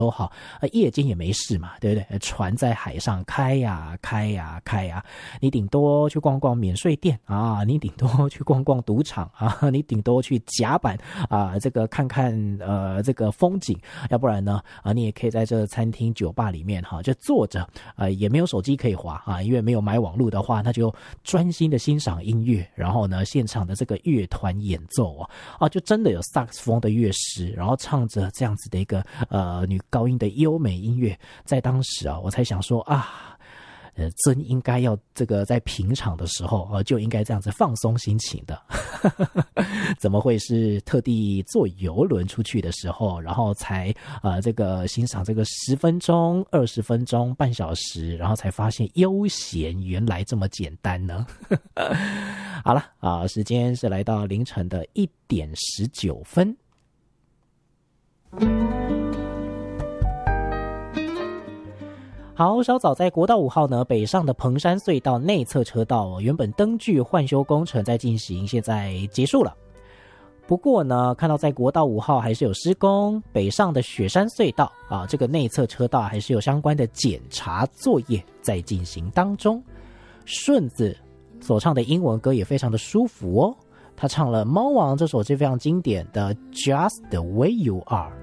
都好，夜间也没事嘛，对不对？船在海上开呀开呀开呀，你顶多去逛逛免税店啊，你顶多去逛逛赌场啊，你顶多去甲板啊，这个看看这个风景，要不然呢你也可以在这餐厅酒吧里面就坐着也没有手机可以滑啊，因为没有买网路的话，那就专心的欣赏音乐，然后呢现场的这个乐团演奏就真的有萨克斯风的乐师，然后唱着这样子的一个女高音的优美音乐，在当时我才想说真应该要这个在平常的时候就应该这样子放松心情的怎么会是特地坐邮轮出去的时候，然后才这个欣赏这个10分钟、20分钟、半小时，然后才发现悠闲原来这么简单呢好了时间是来到凌晨的1点19分。好，稍早在国道5号呢北上的彭山隧道内侧车道原本灯具换修工程在进行，现在结束了。不过呢，看到在国道5号还是有施工，北上的雪山隧道这个内侧车道还是有相关的检查作业在进行当中。顺子所唱的英文歌也非常的舒服他唱了《猫王》这首是非常经典的 Just the way you are。